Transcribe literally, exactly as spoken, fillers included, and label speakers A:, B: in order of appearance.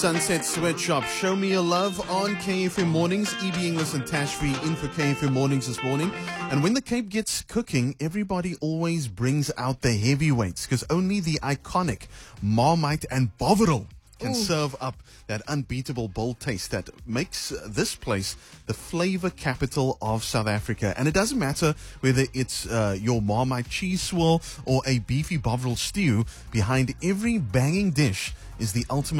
A: Sunset Sweatshop. Show me your love on K F M Mornings. E B Inglis and Tashvi in for K F M Mornings this morning. And when the Cape gets cooking, everybody always brings out the heavyweights because only the iconic Marmite and Bovril can Ooh. serve up that unbeatable bold taste that makes this place the flavor capital of South Africa. And it doesn't matter whether it's uh, your Marmite cheese swirl or a beefy Bovril stew, behind every banging dish is the ultimate